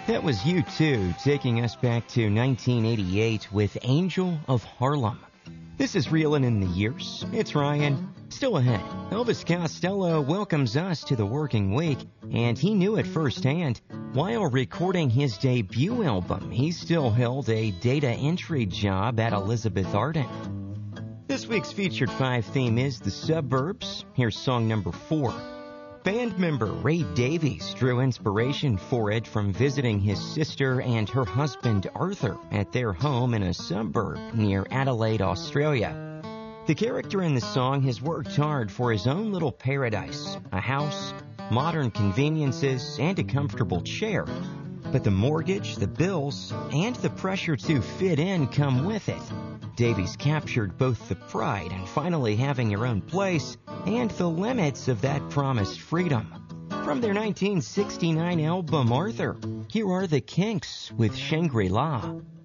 That was U2 taking us back to 1988 with Angel of Harlem. This is Reelin' in the Years. It's Ryan. Still ahead, Elvis Costello welcomes us to the working week, and he knew it firsthand. While recording his debut album, he still held a data entry job at Elizabeth Arden. This week's Featured 5 theme is The Suburbs. Here's song number 4. Band member Ray Davies drew inspiration for it from visiting his sister and her husband Arthur at their home in a suburb near Adelaide, Australia. The character in the song has worked hard for his own little paradise, a house, modern conveniences, and a comfortable chair. But the mortgage, the bills, and the pressure to fit in come with it. Davies captured both the pride in finally having your own place and the limits of that promised freedom. From their 1969 album Arthur, here are the Kinks with Shangri-La.